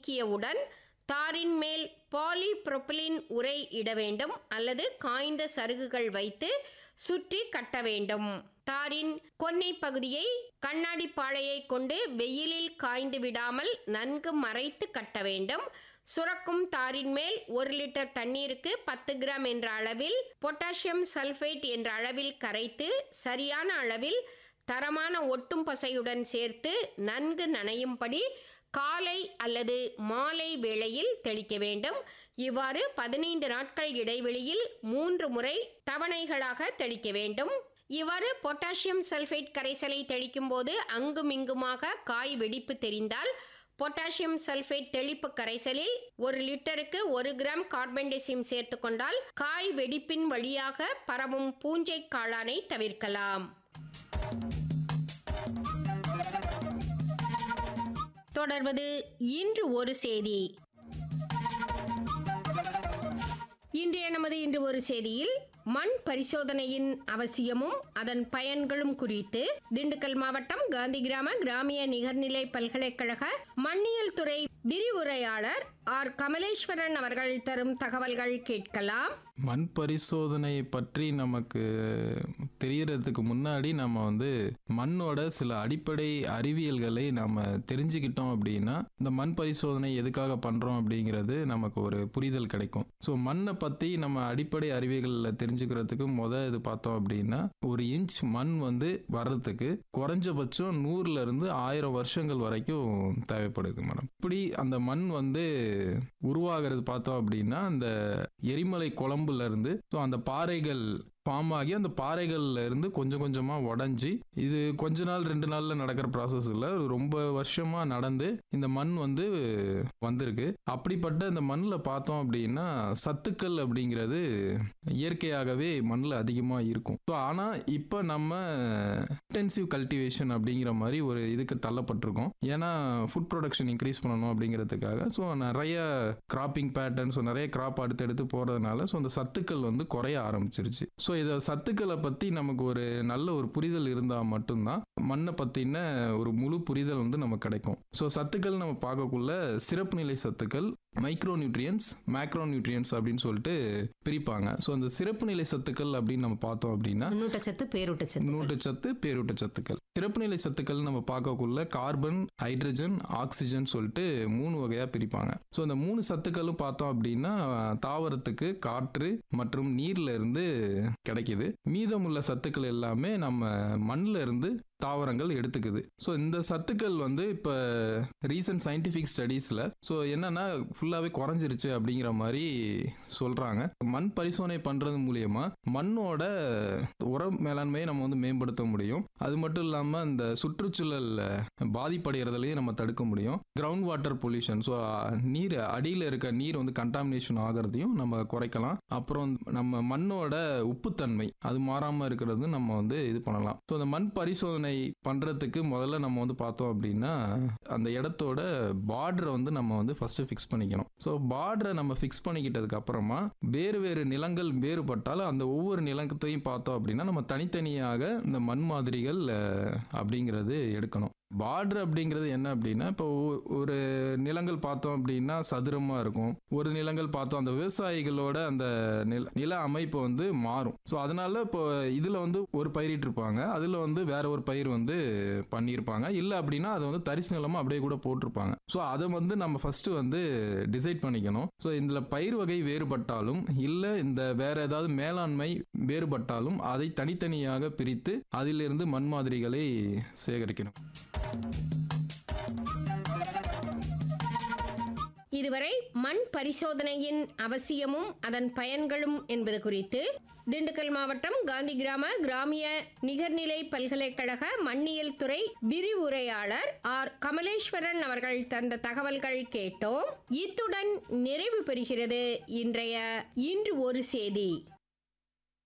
நீக்கியவுடன் தாரின் மேல் பாலிப்ரொபிலின் உறை இட வேண்டும் அல்லது காய்ந்த சருகுகள் வைத்து சுற்றி கட்ட வேண்டும். தாரின் கொன்னை பகுதியை கண்ணாடி பாளையை கொண்டு வெயிலில் காய்ந்து விடாமல் நன்கு மறைத்து கட்ட வேண்டும். சுரக்கும் தாரின் மேல் 1 லிட்டர் தண்ணீருக்கு 10 கிராம் என்ற அளவில் பொட்டாசியம் சல்ஃபேட் என்ற அளவில் கரைத்து சரியான அளவில் தரமான ஒட்டும் பசையுடன் சேர்த்து நன்கு நனையும்படி காலை அல்லது மாலை வேளையில் தெளிக்க வேண்டும். இவ்வாறு 15 நாட்கள் இடைவெளியில் 3 முறை தவணைகளாக தெளிக்க வேண்டும். இவ்வாறு பொட்டாசியம் சல்ஃபேட் கரைசலை தெளிக்கும் போது அங்கும் இங்குமாக காய் வெடிப்பு தெரிந்தால் பொட்டாசியம் சல்ஃபேட் தெளிப்பு கரைசலில் 1 லிட்டருக்கு 1 கிராம் கார்பன்டெசிம் சேர்த்து கொண்டால் காய் வெடிப்பின் வழியாக பரவும் பூஞ்சை காளானை தவிர்க்கலாம். தொடர்வது இன்று ஒரு செய்தி. இன்றைய நமது இன்று ஒரு செய்தியில் மண் பரிசோதனையின் அவசியமும் அதன் பயன்களும் குறித்து திண்டுக்கல் மாவட்டம் காந்தி கிராமிய நிகர்நிலை பல்கலைக்கழக மண்ணியல் துறை விரிவுரையாளர் ஆர் கமலேஸ்வரன் அவர்கள் தரும் தகவல்கள் கேட்கலாம். மண் பரிசோதனை பற்றி நமக்கு தெரியறதுக்கு முன்னாடி நம்ம மண்ணோட சில அடிப்படை அறிவியல்களை நம்ம தெரிஞ்சுக்கிட்டோம் அப்படின்னா இந்த மண் பரிசோதனை எதுக்காக பண்றோம் அப்படிங்கிறது நமக்கு ஒரு புரிதல் கிடைக்கும். ஸோ மண்ணை பத்தி நம்ம அடிப்படை அறிவியல்களை தெரிஞ்சுக்கிறதுக்கு இது பார்த்தோம் அப்படின்னா ஒரு இன்ச் மண் வர்றதுக்கு குறைஞ்சபட்சம் 100ல இருந்து 1000 வருஷங்கள் வரைக்கும் தேவைப்படுது மேடம். இப்படி அந்த மண் உருவாகிறது பார்த்தோம் அப்படின்னா அந்த எரிமலை குழம்புல இருந்து அந்த பாறைகள் ஃபார்ம் ஆகி அந்த பாறைகள்ல இருந்து கொஞ்சம் கொஞ்சமா உடைஞ்சி இது கொஞ்ச நாள் 2 நாள்ல நடக்கிற ப்ராசஸ் இல்ல, ரொம்ப வருஷமா நடந்து இந்த மண் வந்திருக்கு. அப்படிப்பட்ட இந்த மண்ணில் பார்த்தோம் அப்படின்னா சத்துக்கள் அப்படிங்கிறது இயற்கையாகவே மண்ணில் அதிகமா இருக்கும். ஆனா இப்ப நம்ம இன்டென்சிவ் கல்டிவேஷன் அப்படிங்கிற மாதிரி ஒரு இதுக்கு தள்ளப்பட்டிருக்கோம். ஏன்னா ஃபுட் ப்ரொடக்ஷன் இன்க்ரீஸ் பண்ணணும் அப்படிங்கிறதுக்காக ஸோ நிறைய கிராப்பிங் பேட்டர்ன், ஸோ நிறைய கிராப் அடுத்தடுத்து போறதுனால ஸோ அந்த சத்துக்கள் குறைய ஆரம்பிச்சிருச்சு. ஸோ இதை சத்துக்களை பற்றி நமக்கு ஒரு நல்ல ஒரு புரிதல் இருந்தால் மட்டும்தான் மண்ணை பற்றின ஒரு முழு புரிதல் நமக்கு கிடைக்கும். ஸோ சத்துக்கள் நம்ம பார்க்கக்குள்ள சிறப்பு நிலை சத்துக்கள், மைக்ரோ நியூட்ரியன்ஸ், மேக்ரோ நியூட்ரியன்ஸ் அப்படின்னு சொல்லிட்டு பிரிப்பாங்க. ஸோ அந்த சிறப்பு நிலை சத்துக்கள் அப்படின்னு நம்ம பார்த்தோம் அப்படின்னா நூட்டச்சத்து, பேரூட்டச்சத்துக்கள். சிறப்பு நிலை சத்துக்கள் நம்ம பார்க்கக்குள்ள கார்பன், ஹைட்ரஜன், ஆக்சிஜன் சொல்லிட்டு 3 வகையா பிரிப்பாங்க. ஸோ அந்த 3 சத்துக்களும் பார்த்தோம் அப்படின்னா தாவரத்துக்கு காற்று மற்றும் நீர்ல இருந்து கிடைக்குது. மீதமுள்ள சத்துக்கள் எல்லாமே நம்ம மண்ணில் இருந்து தாவரங்கள் எடுத்துக்குது. ஸோ இந்த சத்துக்கள் இப்போ ரீசன்ட் சயின்டிஃபிக் ஸ்டடீஸில் ஸோ என்னன்னா ஃபுல்லாகவே குறைஞ்சிருச்சு அப்படிங்கிற மாதிரி சொல்கிறாங்க. மண் பரிசோதனை பண்ணுறது மூலியமா மண்ணோட உர மேலாண்மையை நம்ம மேம்படுத்த முடியும். அது மட்டும் இல்லாமல் இந்த சுற்றுச்சூழல் பாதிப்படைகிறதுலையும் நம்ம தடுக்க முடியும். கிரவுண்ட் வாட்டர் பொல்யூஷன், ஸோ நீர் அடியில் இருக்க நீர் கண்டாமினேஷன் ஆகிறதையும் நம்ம குறைக்கலாம். அப்புறம் நம்ம மண்ணோட உப்புத்தன்மை அது மாறாமல் இருக்கிறது நம்ம இது பண்ணலாம். ஸோ அந்த மண் பரிசோதனை பண்றதுக்கு முதல்ல நம்ம பார்த்தோம் அப்படின்னா அந்த இடத்தோட பார்டரை நம்ம ஃபர்ஸ்ட் ஃபிக்ஸ் பண்ணிக்கணும். ஸோ பார்டரை நம்ம ஃபிக்ஸ் பண்ணிக்கிட்டதுக்கு அப்புறமா வேறு வேறு நிலங்கள் வேறுபட்டாலும் அந்த ஒவ்வொரு நிலத்தையும் பார்த்தோம் அப்படின்னா நம்ம தனித்தனியாக இந்த மண் மாதிரிகள் அப்படிங்கிறது எடுக்கணும். பார்டர் அப்படிங்கிறது என்ன அப்படின்னா இப்போ ஒரு நிலங்கள் பார்த்தோம் அப்படின்னா சதுரமா இருக்கும், ஒரு நிலங்கள் பார்த்தோம் அந்த விவசாயிகளோட அந்த நில அமைப்பு மாறும். ஸோ அதனால இப்போ இதுல ஒரு பயிரிட்டு இருப்பாங்க, அதுல வேற ஒரு பயிர் பண்ணியிருப்பாங்க. இல்லை அப்படின்னா அதை தரிசு நிலமா அப்படியே கூட போட்டிருப்பாங்க. ஸோ அதை நம்ம ஃபர்ஸ்ட் டிசைட் பண்ணிக்கணும். ஸோ இதுல பயிர் வகை வேறுபட்டாலும் இல்லை இந்த வேற ஏதாவது மேலாண்மை வேறுபட்டாலும் அதை தனித்தனியாக பிரித்து அதிலிருந்து மண் மாதிரிகளை சேகரிக்கணும். இதுவரை மண் பரிசோதனையின் அவசியமும் அதன் பயன்களும் என்பது குறித்து திண்டுக்கல் மாவட்டம் காந்தி கிராமிய நிகர்நிலை பல்கலைக்கழக மண்ணியல் துறை விரிவுரையாளர் ஆர் கமலேஸ்வரன் அவர்கள் தந்த தகவல்கள் கேட்டோம். இத்துடன் நிறைவு பெறுகிறது இன்றைய இன்று ஒரு செய்தி.